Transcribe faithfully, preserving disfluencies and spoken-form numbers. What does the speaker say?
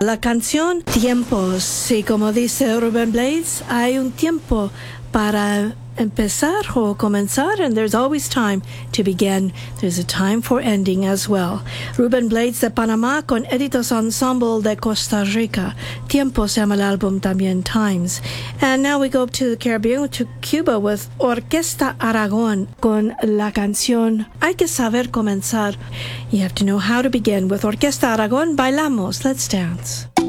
La canción Tiempos, sí, como dice Ruben Blades, hay un tiempo para empezar o comenzar, and there's always time to begin. There's a time for ending as well. Ruben Blades de Panamá con Editos Ensemble de Costa Rica. Tiempo se llama el álbum también, Times. And now we go to the Caribbean, to Cuba, with Orquesta Aragón con la canción Hay que saber comenzar. You have to know how to begin. With Orquesta Aragón, bailamos. Let's dance.